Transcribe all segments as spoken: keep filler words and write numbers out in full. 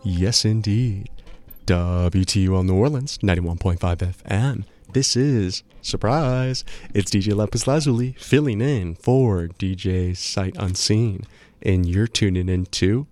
Yes, indeed. W T U L New Orleans, ninety-one point five F M. This is, surprise, it's D J Lapis Lazuli filling in for D J Sight Unseen. And you're tuning into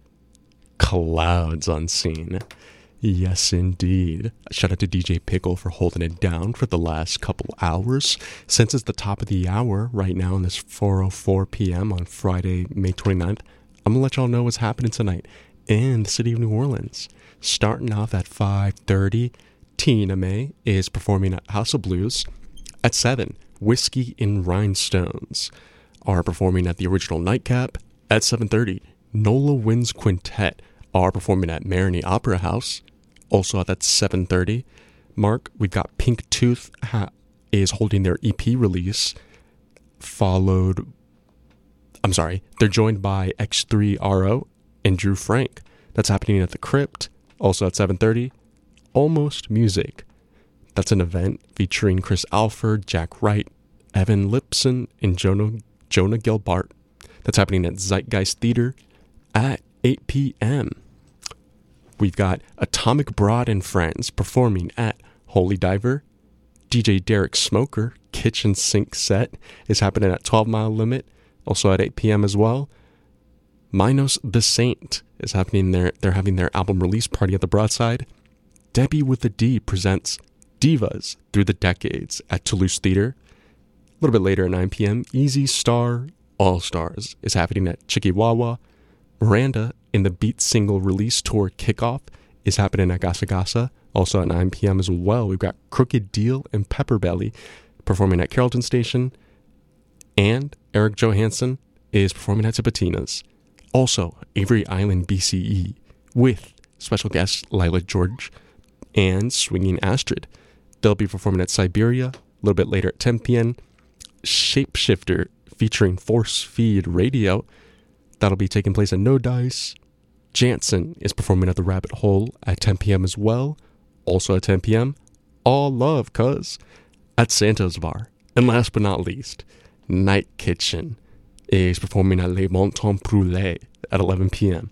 Clouds Unseen. Yes, indeed. Shout out to D J Pickle for holding it down for the last couple hours. Since it's the top of the hour right now on this four oh four p.m. on Friday, May twenty-ninth, I'm going to let y'all know what's happening tonight in the city of New Orleans. Starting off at five thirty, Tina May is performing at House of Blues. At seven, Whiskey and Rhinestones are performing at the Original Nightcap. At seven thirty, Nola Winds Quintet are performing at Marigny Opera House. Also at that seven thirty mark, we've got Pink Tooth ha- is holding their E P release, followed, I'm sorry, they're joined by X three R O and Drew Frank. That's happening at the Crypt. Also at seven thirty, Almost Music. That's an event featuring Chris Alford, Jack Wright, Evan Lipson, and Jonah, Jonah Gilbart. That's happening at Zeitgeist Theater at eight p.m. We've got Atomic Broad and Friends performing at Holy Diver. D J Derek Smoker, Kitchen Sink Set, is happening at twelve Mile Limit, also at eight p.m. as well. Minos the Saint is happening there. They're having their album release party at the Broadside. Debbie with the D presents Divas Through the Decades at Toulouse Theater. A little bit later at nine p.m., Easy Star All Stars is happening at Chikiwawa. Miranda in the Beat Single Release Tour Kickoff is happening at Gasa Gasa, also at nine p.m. as well. We've got Crooked Deal and Pepperbelly performing at Carrollton Station. And Eric Johansson is performing at Tipitina's. Also, Avery Island B C E with special guest Lila George and Swinging Astrid. They'll be performing at Siberia a little bit later at ten p.m. Shapeshifter featuring Force Feed Radio. That'll be taking place at No Dice. Jansen is performing at the Rabbit Hole at ten p.m. as well. Also at ten p.m. All Love Cuz at Santos Bar. And last but not least, Night Kitchen is performing at Le Bon Temps Brûlé at eleven p.m.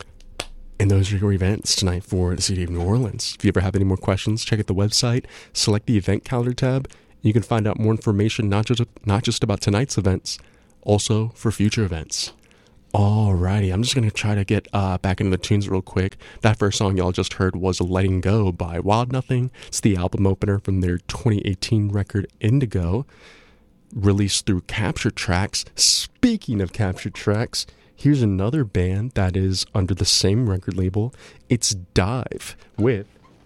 And those are your events tonight for the city of New Orleans. If you ever have any more questions, check out the website, select the event calendar tab, and you can find out more information, not just not just about tonight's events, also for future events. Alrighty, I'm just going to try to get uh, back into the tunes real quick. That first song y'all just heard was Letting Go by Wild Nothing. It's the album opener from their twenty eighteen record Indigo, released through Capture Tracks. Speaking of Capture Tracks, here's another band that is under the same record label. It's Dive with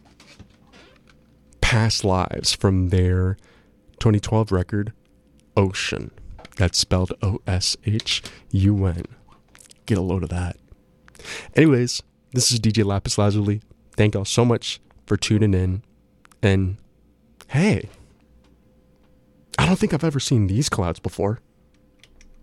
Past Lives from their twenty twelve record Ocean. That's spelled O S H U N. Get a load of that. Anyways, this is D J Lapis Lazuli. Thank y'all so much for tuning in. And hey, I don't think I've ever seen these clouds before.